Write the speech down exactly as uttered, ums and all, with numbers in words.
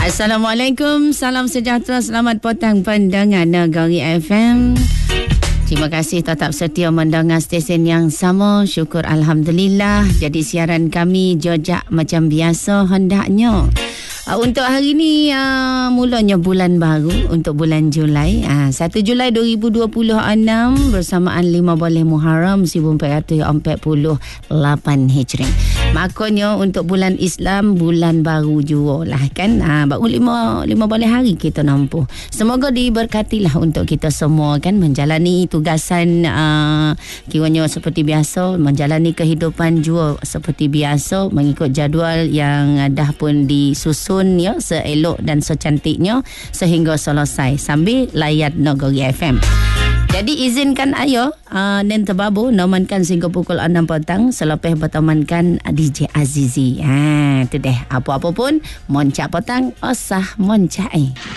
Assalamualaikum, salam sejahtera, selamat petang pendengar Negeri F M. Terima kasih tetap setia mendengar stesen yang sama. Syukur Alhamdulillah. Jadi siaran kami jojak macam biasa hendaknya. Uh, untuk hari ni uh, mulanya bulan baru untuk bulan Julai, uh, satu Julai dua ribu dua puluh enam bersamaan lima bulan Muharram seribu empat ratus empat puluh lapan Hijri. Makanya untuk bulan Islam bulan baru juga lah kan. Uh, baru lima lima bulan hari kita nampuh. Semoga diberkatilah untuk kita semua kan menjalani tugasan uh, kiranya seperti biasa, menjalani kehidupan juga seperti biasa mengikut jadual yang uh, dah pun disusun ya, seelok dan secantiknya sehingga selesai sambil layan Negeri F M. Jadi izinkan ayo uh, Nen Terbabu nomankan sehingga pukul enam petang selepas bertemankan D J Azizi. Ha, tu deh. Apa-apa pun moncak petang osah moncak eh.